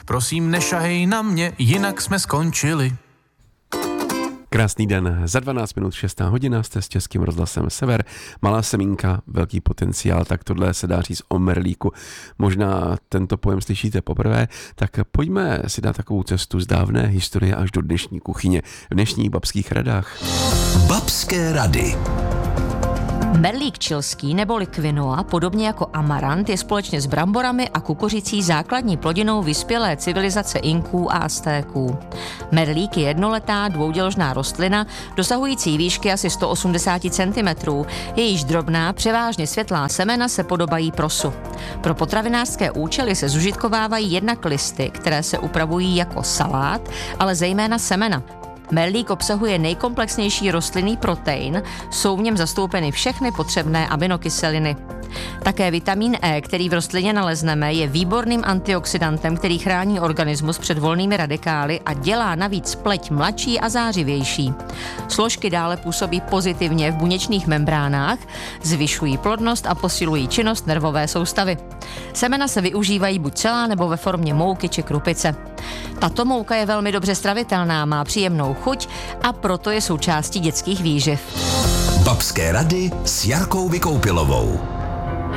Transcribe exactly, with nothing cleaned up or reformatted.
Prosím, nešahej na mě, jinak jsme skončili. Krásný den, za dvanáct minut šestá hodina, jste s Českým rozhlasem Sever. Malá semínka, velký potenciál, tak tohle se dá říct o merlíku. Možná tento pojem slyšíte poprvé, tak pojďme si dát takovou cestu z dávné historie až do dnešní kuchyně, v dnešních babských radách. Babské rady. Merlík chilský neboli quinoa, podobně jako amarant, je společně s bramborami a kukuřicí základní plodinou vyspělé civilizace Inků a Aztéků. Merlík je jednoletá dvouděložná rostlina, dosahující výšky asi sto osmdesát centimetrů. Jejíž drobná, převážně světlá semena se podobají prosu. Pro potravinářské účely se zužitkovávají jednak listy, které se upravují jako salát, ale zejména semena. Merlík obsahuje nejkomplexnější rostlinný protein, jsou v něm zastoupeny všechny potřebné aminokyseliny. Také vitamín E, který v rostlině nalezneme, je výborným antioxidantem, který chrání organismus před volnými radikály a dělá navíc pleť mladší a zářivější. Složky dále působí pozitivně v buněčných membránách, zvyšují plodnost a posilují činnost nervové soustavy. Semena se využívají buď celá nebo ve formě mouky či krupice. Tato mouka je velmi dobře stravitelná, má příjemnou chuť a proto je součástí dětských výživ. Babské rady s Jarkou Vykoupilovou.